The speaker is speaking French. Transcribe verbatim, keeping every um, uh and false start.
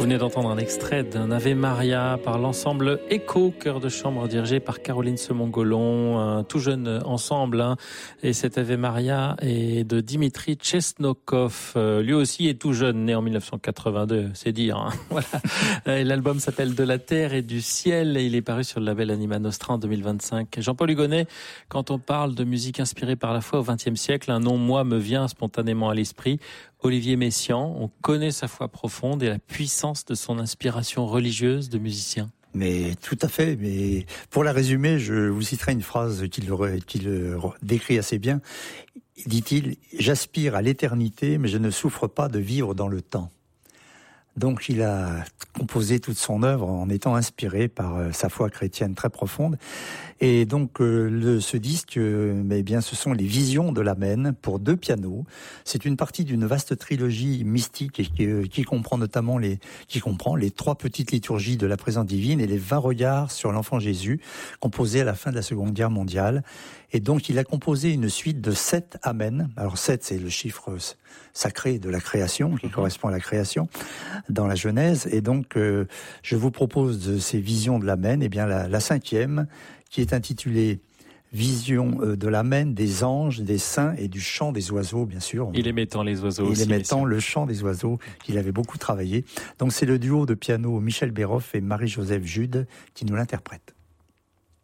venez d'entendre un extrait d'un Ave Maria par l'ensemble Echo, chœur de chambre dirigé par Caroline Semon-Golon, un tout jeune ensemble. Hein. Et cet Ave Maria est de Dimitri Chesnokov. Euh, lui aussi est tout jeune, né en dix-neuf cent quatre-vingt-deux, c'est dire. Hein. Voilà. Et l'album s'appelle De la terre et du ciel et il est paru sur le label Anima Nostra en deux mille vingt-cinq. Jean-Paul Hugonnet, quand on parle de musique inspirée par la foi au vingtième siècle, un nom, moi, me vient spontanément à l'esprit. Olivier Messiaen, on connaît sa foi profonde et la puissance de son inspiration religieuse de musicien. Mais tout à fait, mais pour la résumer, je vous citerai une phrase qui le, qui le décrit assez bien. Dit-il, « J'aspire à l'éternité, mais je ne souffre pas de vivre dans le temps ». Donc il a composé toute son œuvre en étant inspiré par euh, sa foi chrétienne très profonde. Et donc euh, le, ce disque, euh, eh bien, ce sont les Visions de l'Amen pour deux pianos. C'est une partie d'une vaste trilogie mystique et qui, euh, qui comprend notamment les, qui comprend les trois petites liturgies de la présence divine et les vingt regards sur l'enfant Jésus, composés à la fin de la Seconde Guerre mondiale. Et donc il a composé une suite de sept Amen. Alors sept, c'est le chiffre sacré de la création, qui correspond à la création dans la Genèse. Et donc euh, je vous propose de ces Visions de l'Amen, eh bien la, la cinquième, qui est intitulée Vision de l'Amen des anges, des saints et du chant des oiseaux, bien sûr. Il aimait tant les oiseaux Il aussi. Il aimait tant le chant des oiseaux qu'il avait beaucoup travaillé. Donc c'est le duo de piano Michel Béroff et Marie-Joseph Jude qui nous l'interprète.